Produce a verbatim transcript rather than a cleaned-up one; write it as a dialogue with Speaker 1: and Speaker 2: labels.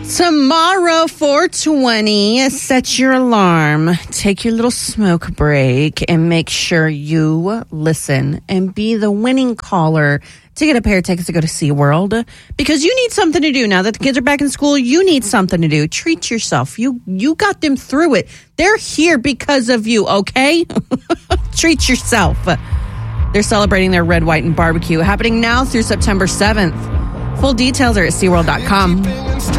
Speaker 1: Tomorrow, four twenty, set your alarm, take your little smoke break, and make sure you listen and be the winning caller to get a pair of tickets to go to SeaWorld, because you need something to do. Now that the kids are back in school, you need something to do. Treat yourself. You you got them through it. They're here because of you, okay? Treat yourself. They're celebrating their red, white, and barbecue, happening now through September seventh. Full details are at SeaWorld dot com.